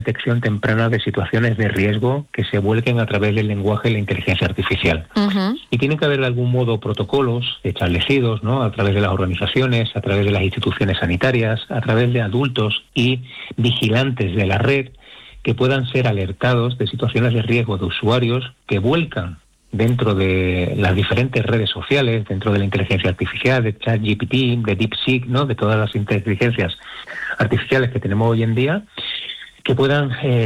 detección temprana de situaciones de riesgo que se vuelquen a través del lenguaje y la inteligencia artificial. Y tiene que haber de algún modo protocolos establecidos, ¿no?, a través de las organizaciones, a través de las instituciones sanitarias, a través de adultos y vigilantes de la red, que puedan ser alertados de situaciones de riesgo de usuarios que vuelcan dentro de las diferentes redes sociales, dentro de la inteligencia artificial, de ChatGPT, de DeepSeek, ¿no?, de todas las inteligencias artificiales que tenemos hoy en día, que puedan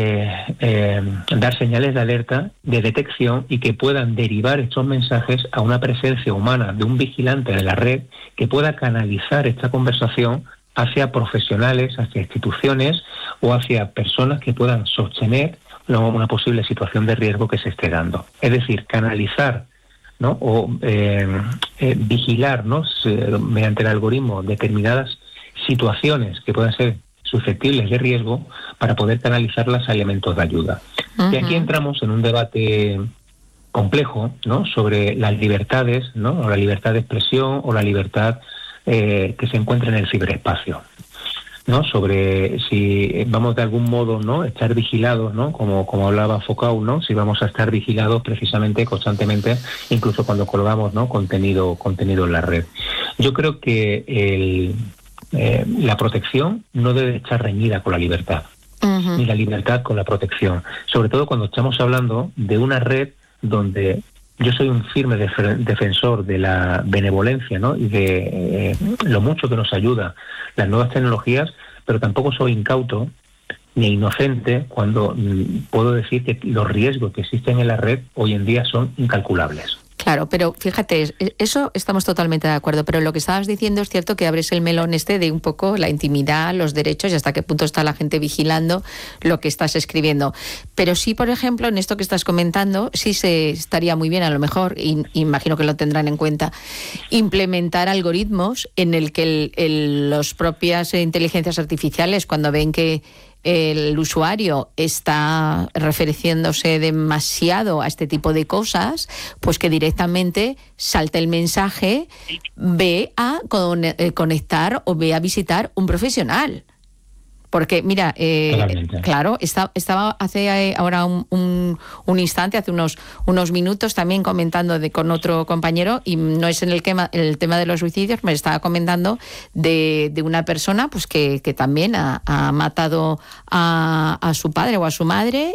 dar señales de alerta, de detección, y que puedan derivar estos mensajes a una presencia humana de un vigilante de la red que pueda canalizar esta conversación hacia profesionales, hacia instituciones o hacia personas que puedan sostener una posible situación de riesgo que se esté dando. Es decir, canalizar, ¿no?, o vigilar, ¿no?, mediante el algoritmo determinadas situaciones que puedan ser susceptibles de riesgo para poder canalizarlas a elementos de ayuda. Y aquí entramos en un debate complejo, ¿no?, sobre las libertades, ¿no?, o la libertad de expresión o la libertad que se encuentra en el ciberespacio, ¿no?, sobre si vamos de algún modo, ¿no?, estar vigilados, ¿no?, como hablaba Foucault, ¿no?, si vamos a estar vigilados precisamente, constantemente, incluso cuando colgamos, ¿no?, contenido en la red. Yo creo que la protección no debe estar reñida con la libertad, ni la libertad con la protección, sobre todo cuando estamos hablando de una red donde yo soy un firme defensor de la benevolencia, ¿no?, y de lo mucho que nos ayuda las nuevas tecnologías, pero tampoco soy incauto ni inocente cuando puedo decir que los riesgos que existen en la red hoy en día son incalculables. Claro, pero fíjate, eso estamos totalmente de acuerdo, pero lo que estabas diciendo es cierto, que abres el melón de un poco la intimidad, los derechos y hasta qué punto está la gente vigilando lo que estás escribiendo. Pero sí, por ejemplo, en esto que estás comentando, sí se estaría muy bien, a lo mejor, y imagino que lo tendrán en cuenta, implementar algoritmos en el que los propias inteligencias artificiales, cuando ven que el usuario está refiriéndose demasiado a este tipo de cosas, pues que directamente salte el mensaje, ve a conectar o ve a visitar un profesional. Porque, mira, claro, estaba hace ahora un instante, hace unos minutos, también comentando con otro compañero, y no es en el tema de los suicidios, me estaba comentando de una persona pues que también ha matado a su padre o a su madre,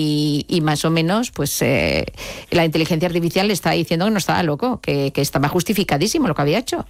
y más o menos pues la inteligencia artificial le estaba diciendo que no estaba loco, que estaba justificadísimo lo que había hecho.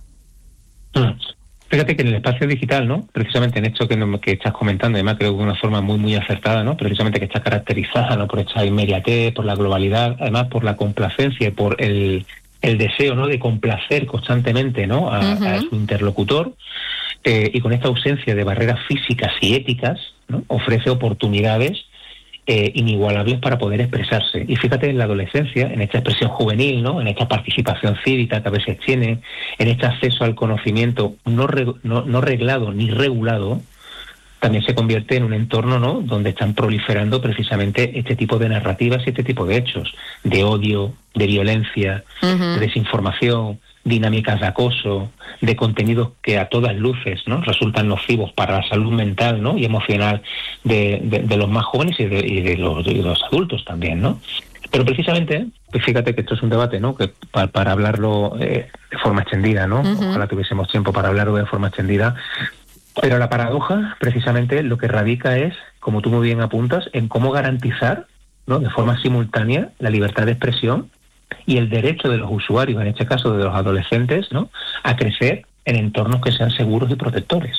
Fíjate que en el espacio digital, ¿no?, precisamente en esto que estás comentando, además creo que de una forma muy muy acertada, ¿no?, precisamente que está caracterizada, ¿no?, por esta inmediatez, por la globalidad, además por la complacencia y por el deseo, ¿no?, de complacer constantemente, ¿no?, a su interlocutor, y con esta ausencia de barreras físicas y éticas, ¿no?, ofrece oportunidades inigualables para poder expresarse. Y fíjate en la adolescencia, en esta expresión juvenil, ¿no?, en esta participación cívica que a veces tiene, en este acceso al conocimiento no reglado ni regulado, también se convierte en un entorno, ¿no?, donde están proliferando precisamente este tipo de narrativas y este tipo de hechos, de odio, de violencia, de desinformación, dinámicas de acoso, de contenidos que a todas luces, ¿no?, resultan nocivos para la salud mental, ¿no?, y emocional de los más jóvenes y de los adultos también, ¿no? Pero precisamente, pues fíjate que esto es un debate, ¿no?, que para hablarlo de forma extendida, ¿no? Ojalá tuviésemos tiempo para hablarlo de forma extendida. Pero la paradoja, precisamente, lo que radica es, como tú muy bien apuntas, en cómo garantizar, ¿no?, de forma simultánea la libertad de expresión y el derecho de los usuarios, en este caso de los adolescentes, ¿no?, a crecer en entornos que sean seguros y protectores.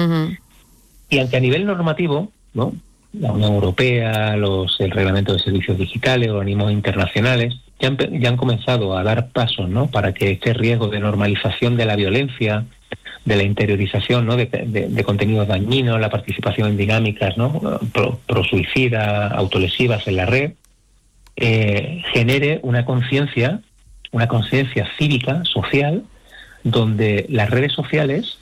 Y aunque a nivel normativo, ¿no?, la Unión Europea, el Reglamento de Servicios Digitales, organismos internacionales, ya han comenzado a dar pasos, ¿no?, para que este riesgo de normalización de la violencia, de la interiorización, ¿no?, de contenidos dañinos, la participación en dinámicas, ¿no?, pro-suicida, autolesivas en la red, genere una conciencia cívica, social, donde las redes sociales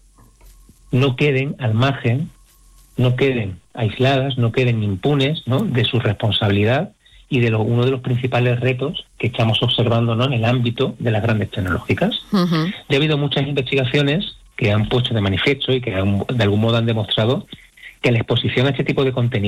no queden al margen, no queden aisladas, no queden impunes, ¿no?, de su responsabilidad y de uno de los principales retos que estamos observando, ¿no?, en el ámbito de las grandes tecnológicas. Ya ha habido muchas investigaciones que han puesto de manifiesto y que de algún modo han demostrado que la exposición a este tipo de contenido